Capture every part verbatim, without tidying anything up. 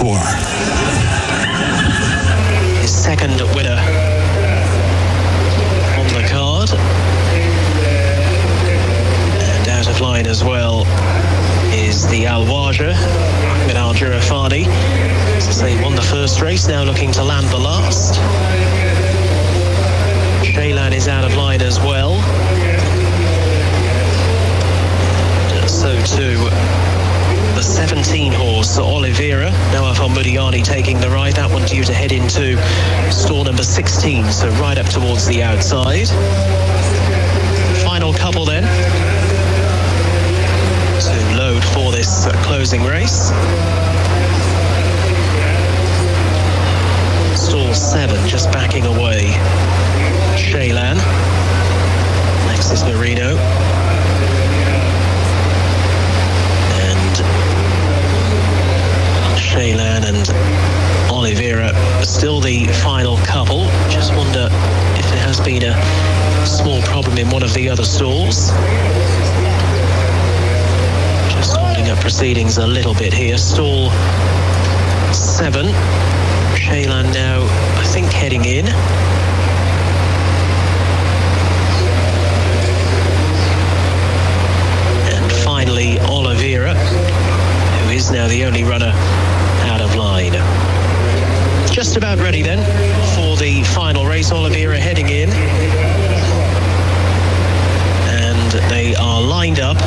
score. His second winner on the card. And out of line as well is the Al Wajra, Ahmed Al Jurafani. As I say, won the first race, now looking to land the last. Shaylan is out of line as well. And so too the seventeen horse Oliveira. Nawaf Al-Mudiani taking the ride. That one due to head into stall number sixteen, so right up towards the outside. Final couple then to load for this uh, closing race. Stall seven just backing away. Shaylan. Next is Marino. And Shaylan and Oliveira still the final couple. Just wonder if there has been a small problem in one of the other stalls. Just holding up proceedings a little bit here. Stall seven. Shaylan now, I think, heading in. And finally, Oliveira, who is now the only runner out of line. Just about ready then for the final race. Oliveira heading in. And they are lined up.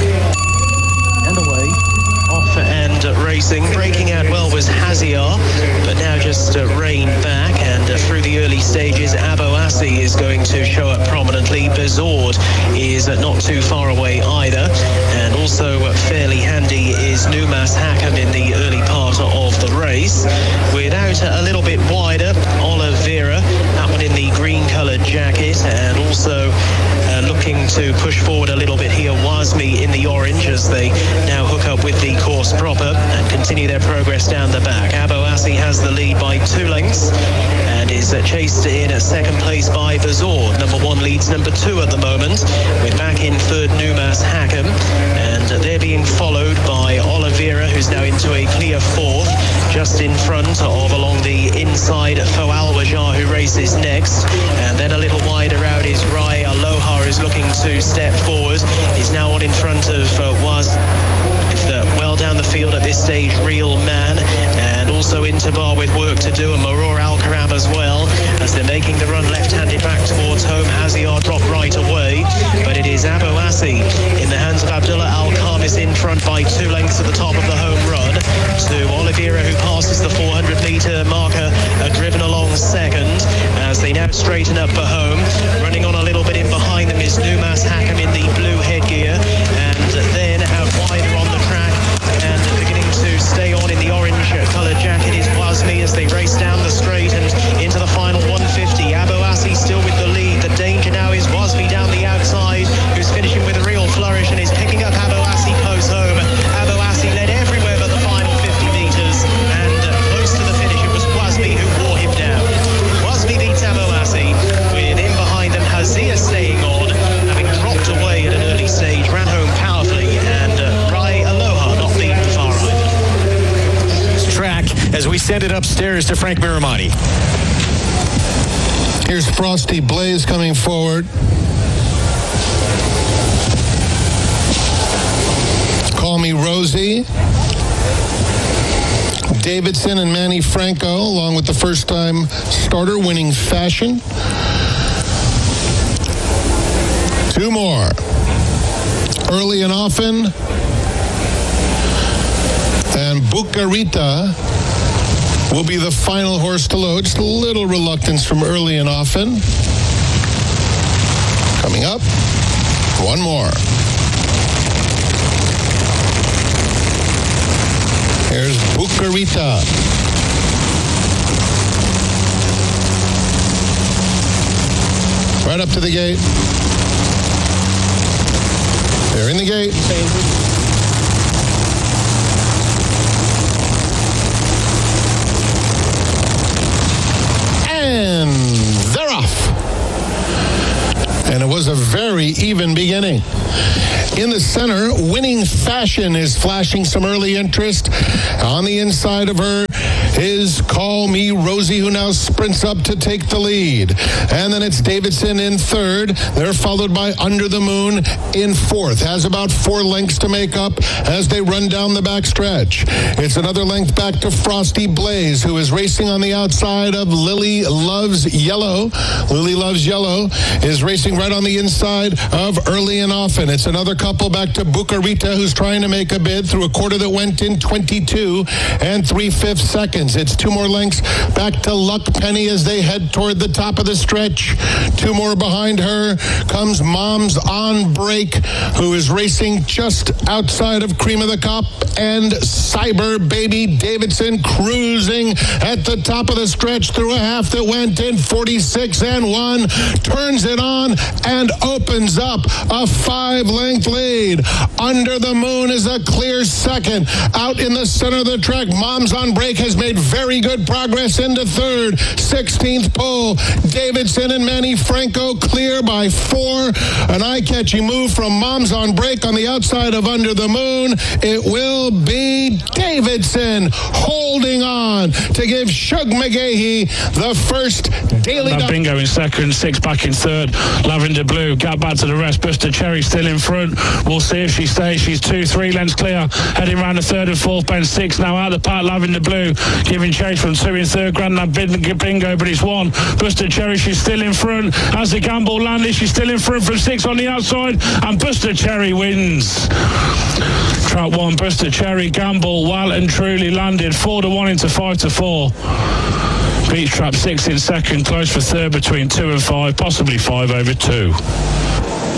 And away. Off and uh, racing. Breaking out well was Haziar, but now just uh, reined back, and uh, through the early stages Aboassi is going to show up prominently. Bezord is uh, not too far away either, and also uh, fairly handy is Numas Hakem in the early part of the race. Without uh, a little bit wider, Oliveira, that one in the green coloured jacket, and also uh, looking to push forward a little bit here, Wasmi in the orange, as they now hook up with the course proper and continue their progress down the back. Aboassi has the lead by two lengths and is uh, chased in at second place by Bezor. Number one leads number two at the moment, with back in third Numas Hakem, and uh, they're being followed by Oliveira, who's now into a clear fourth. Just in front of, along the inside, Fo Al Wajar, who races next, and then a little wider out is Rai Aloha, who's looking to step forward. He's now on in front of uh, Was uh, well down the field at this stage, Real Man, and also Interbar with work to do, and Maror Al Karam as well, as they're making the run left-handed back towards home. Haziar drop right away, but it is Aboassi in the hands of Abdullah Al Khamis in front by two lengths at the top of the home run to Oliveira, who passes the four hundred metre marker, uh, driven along second as they now straighten up for home. Running on a little bit in behind them is Numas Hakem in the blue headgear, and then out wider on the track and beginning to stay on in the orange coloured jacket is Wasmi as they race down the straight and into the final one fifty. Aboassi still with the lead. The danger now is Wasmi down the outside, who's finishing with a real flourish and is picking up Aboassi close home. Aboassi led everywhere but the final fifty metres, and close to the finish it was Wasmi who wore him down. Wasmi beats Aboassi, with in behind them Haziar staying on, having dropped away at an early stage, ran home powerfully, and uh, Rai Aloha not being far either. Track as we send it upstairs to Frank Miramati. Here's Frosty Blaze coming forward. Call Me Rosie. Davidson and Manny Franco, along with the first-time starter winning Fashion. Two more. Early and Often. And Bucarita will be the final horse to load. Just a little reluctance from Early and Often. Coming up, one more. Here's Bucarita. Right up to the gate. They're in the gate. And they're off. And it was a very even beginning. In the center, Winning Fashion is flashing some early interest. On the inside of her is Call Me Rosie, who now sprints up to take the lead. And then it's Davidson in third. They're followed by Under the Moon in fourth. Has about four lengths to make up as they run down the back stretch. It's another length back to Frosty Blaze, who is racing on the outside of Lily Loves Yellow. Lily Loves Yellow is racing right on the inside of Early and Often. It's another couple back to Bucarita, who's trying to make a bid through a quarter that went in twenty-two and three-fifths seconds. It's two more lengths back to Luck Penny as they head toward the top of the stretch. Two more behind her comes Mom's On Break, who is racing just outside of Cream of the Cup, and Cyber Baby Davidson cruising at the top of the stretch through a half that went in forty-six and one, turns it on and opens up a five-length lead. Under the Moon is a clear second. Out in the center of the track, Mom's On Break has made very good progress into third. sixteenth pole, Davidson and Manny Franco clear by four. An eye-catching move from Mom's On Break on the outside of Under the Moon. It will be Davidson holding on to give Shug McGahee the first daily... That bingo in second, six back in third. Lavender Blue, gap back to the rest. Buster Cherry still in front. We'll see if she stays. She's two, three lengths clear. Heading round the third and fourth bend. Six now out of the park. Lavender Blue giving chase from two in third. Grandad bingo, but it's one. Buster Cherry, she's still in front. As the gamble landed, she's still in front from six on the outside. And Buster Cherry wins. Trap one, Buster Cherry, gamble, well and truly landed. Four to one into five to four. Beach Trap six in second, close for third between two and five, possibly five over two.